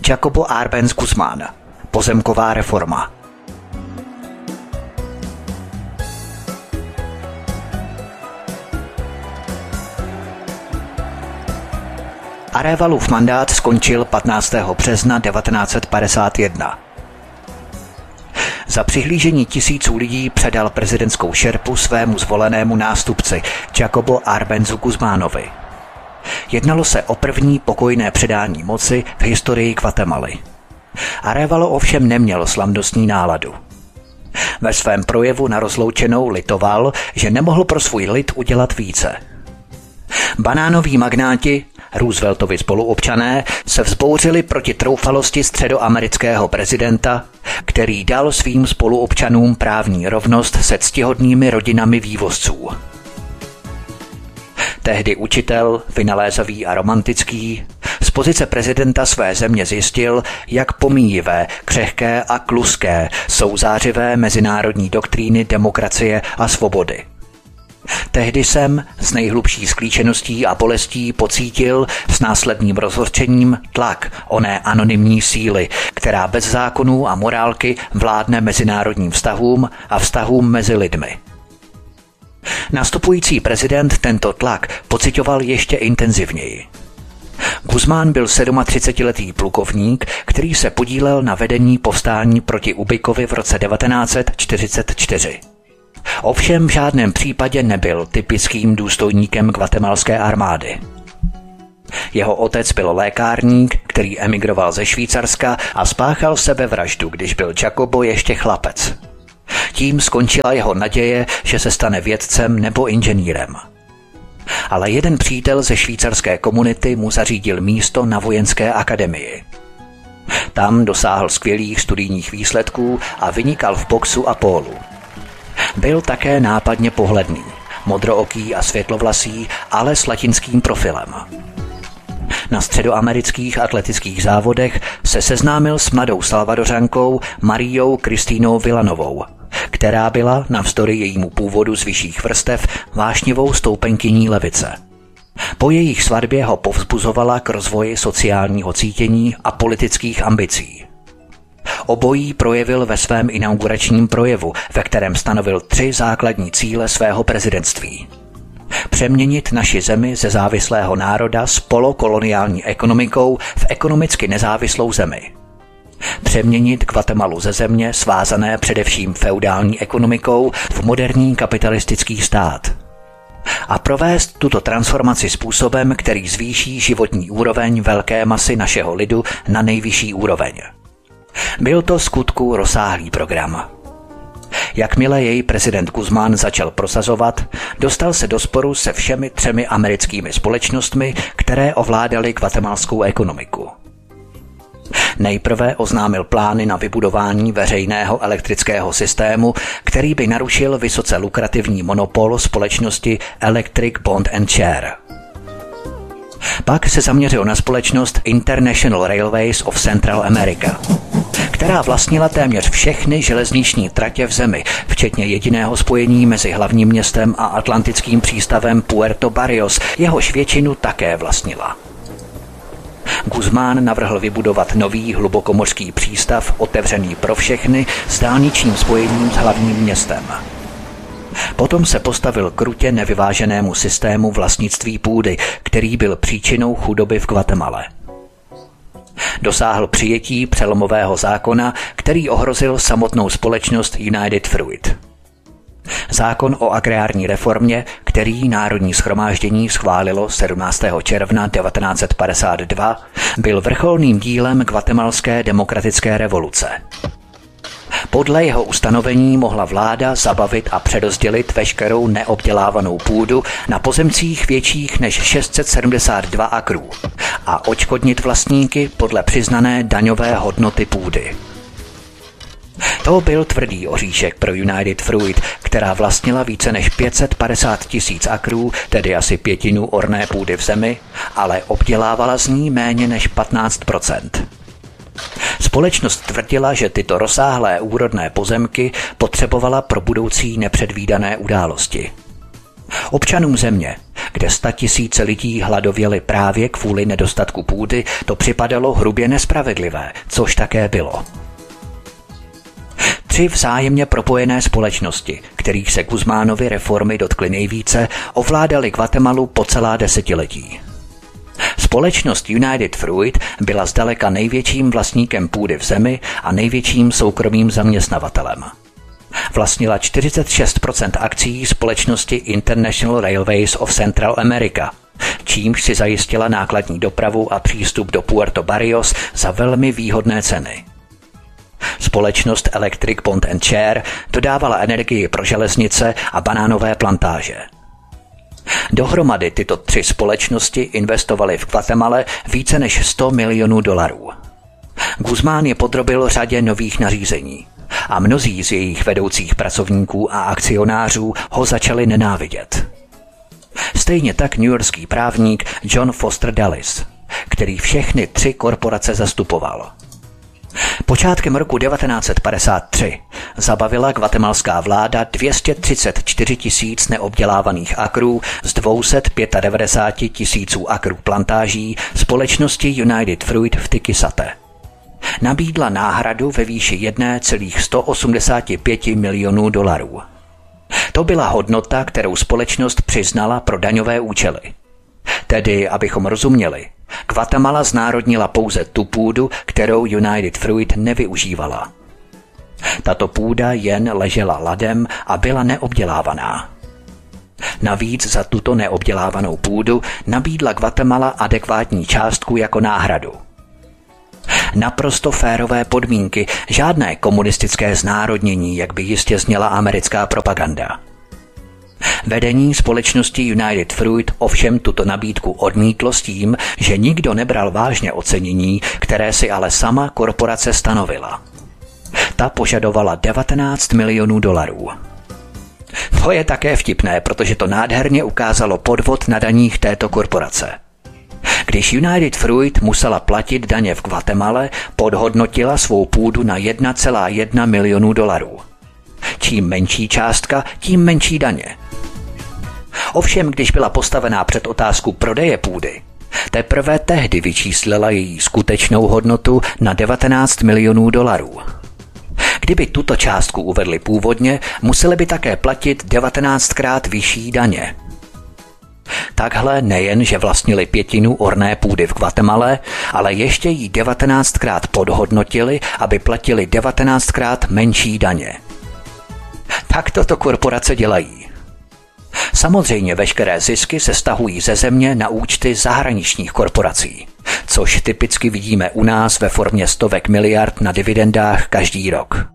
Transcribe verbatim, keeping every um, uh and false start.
Jacobo Arbenz Guzmán. Pozemková reforma. Arévalův mandát skončil patnáctého března devatenáct set padesát jedna. Za přihlížení tisíců lidí předal prezidentskou šerpu svému zvolenému nástupci Jacobo Arbenzu Guzmánovi. Jednalo se o první pokojné předání moci v historii Guatemaly. Arévalo ovšem neměl slavnostní náladu. Ve svém projevu na rozloučenou litoval, že nemohl pro svůj lid udělat více. Banánoví magnáti, Rooseveltovi spoluobčané, se vzbouřili proti troufalosti středoamerického prezidenta, který dal svým spoluobčanům právní rovnost se ctihodnými rodinami vývozců. Tehdy učitel, vynalézavý a romantický, z pozice prezidenta své země zjistil, jak pomíjivé, křehké a kluské jsou zářivé mezinárodní doktríny demokracie a svobody. Tehdy jsem s nejhlubší sklíčeností a bolestí pocítil s následným rozhořčením tlak oné anonymní síly, která bez zákonů a morálky vládne mezinárodním vztahům a vztahům mezi lidmi. Nastupující prezident tento tlak pociťoval ještě intenzivněji. Guzmán byl třicetisedmiletý plukovník, který se podílel na vedení povstání proti Ubikovi v roce devatenáct set čtyřicet čtyři. Ovšem v žádném případě nebyl typickým důstojníkem guatemalské armády. Jeho otec byl lékárník, který emigroval ze Švýcarska a spáchal sebevraždu, když byl Jacobo ještě chlapec. Tím skončila jeho naděje, že se stane vědcem nebo inženýrem. Ale jeden přítel ze švýcarské komunity mu zařídil místo na vojenské akademii. Tam dosáhl skvělých studijních výsledků a vynikal v boxu a pólu. Byl také nápadně pohledný, modrooký a světlovlasý, ale s latinským profilem. Na středoamerických atletických závodech se seznámil s mladou Salvadořankou Mariou Kristínou Villanovou, která byla, navzdory jejímu původu z vyšších vrstev, vášnivou stoupenkyní levice. Po jejich svatbě ho povzbuzovala k rozvoji sociálního cítění a politických ambicí. Obojí projevil ve svém inauguračním projevu, ve kterém stanovil tři základní cíle svého prezidentství. Přeměnit naši zemi ze závislého národa s polokoloniální ekonomikou v ekonomicky nezávislou zemi. Přeměnit Guatemalu ze země svázané především feudální ekonomikou v moderní kapitalistický stát. A provést tuto transformaci způsobem, který zvýší životní úroveň velké masy našeho lidu na nejvyšší úroveň. Byl to skutku rozsáhlý program. Jakmile jej prezident Guzmán začal prosazovat, dostal se do sporu se všemi třemi americkými společnostmi, které ovládaly guatemalskou ekonomiku. Nejprve oznámil plány na vybudování veřejného elektrického systému, který by narušil vysoce lukrativní monopol společnosti Electric Bond and Share. Pak se zaměřil na společnost International Railways of Central America, která vlastnila téměř všechny železniční tratě v zemi, včetně jediného spojení mezi hlavním městem a atlantickým přístavem Puerto Barrios, jehož většinu také vlastnila. Guzmán navrhl vybudovat nový hlubokomořský přístav otevřený pro všechny s dálničním spojením s hlavním městem. Potom se postavil krutě nevyváženému systému vlastnictví půdy, který byl příčinou chudoby v Guatemale. Dosáhl přijetí přelomového zákona, který ohrozil samotnou společnost United Fruit. Zákon o agrární reformě, který Národní shromáždění schválilo sedmnáctého června devatenáct set padesát dva, byl vrcholným dílem guatemalské demokratické revoluce. Podle jeho ustanovení mohla vláda zabavit a přerozdělit veškerou neobdělávanou půdu na pozemcích větších než šest set sedmdesát dva akrů a odškodnit vlastníky podle přiznané daňové hodnoty půdy. To byl tvrdý oříšek pro United Fruit, která vlastnila více než pět set padesát tisíc akrů, tedy asi pětinu orné půdy v zemi, ale obdělávala z ní méně než patnáct procent. Společnost tvrdila, že tyto rozsáhlé úrodné pozemky potřebovala pro budoucí nepředvídané události. Občanům země, kde statisíce lidí hladověli právě kvůli nedostatku půdy, to připadalo hrubě nespravedlivé, což také bylo. Tři vzájemně propojené společnosti, kterých se Guzmánovy reformy dotkly nejvíce, ovládaly Guatemalu po celá desetiletí. Společnost United Fruit byla zdaleka největším vlastníkem půdy v zemi a největším soukromým zaměstnavatelem. Vlastnila čtyřicet šest procent akcií společnosti International Railways of Central America, čímž si zajistila nákladní dopravu a přístup do Puerto Barrios za velmi výhodné ceny. Společnost Electric Bond and Share dodávala energii pro železnice a banánové plantáže. Dohromady tyto tři společnosti investovaly v Guatemale více než sto milionů dolarů. Guzmán je podrobil řadě nových nařízení a mnozí z jejich vedoucích pracovníků a akcionářů ho začali nenávidět. Stejně tak newyorský právník John Foster Dulles, který všechny tři korporace zastupoval. Počátkem roku devatenáct set padesát tři zabavila guatemalská vláda dvě stě třicet čtyři tisíc neobdělávaných akrů z dvě stě devadesát pět tisíců akrů plantáží společnosti United Fruit v Tiquisate. Nabídla náhradu ve výši jedna celá sto osmdesát pět milionů dolarů. To byla hodnota, kterou společnost přiznala pro daňové účely. Tedy, abychom rozuměli, Guatemala znárodnila pouze tu půdu, kterou United Fruit nevyužívala. Tato půda jen ležela ladem a byla neobdělávaná. Navíc za tuto neobdělávanou půdu nabídla Guatemala adekvátní částku jako náhradu. Naprosto férové podmínky, žádné komunistické znárodnění, jak by jistě zněla americká propaganda. Vedení společnosti United Fruit ovšem tuto nabídku odmítlo s tím, že nikdo nebral vážně ocenění, které si ale sama korporace stanovila. Ta požadovala devatenáct milionů dolarů. To je také vtipné, protože to nádherně ukázalo podvod na daních této korporace. Když United Fruit musela platit daně v Guatemale, podhodnotila svou půdu na jedna celá jedna milionu dolarů. Čím menší částka, tím menší daně. Ovšem, když byla postavená před otázku prodeje půdy, teprve tehdy vyčíslila její skutečnou hodnotu na devatenáct milionů dolarů. Kdyby tuto částku uvedli původně, museli by také platit devatenáctkrát vyšší daně. Takhle nejen, že vlastnili pětinu orné půdy v Guatemale, ale ještě ji devatenáctkrát podhodnotili, aby platili devatenáctkrát menší daně. Tak toto korporace dělají. Samozřejmě veškeré zisky se stahují ze země na účty zahraničních korporací, což typicky vidíme u nás ve formě stovek miliard na dividendách každý rok.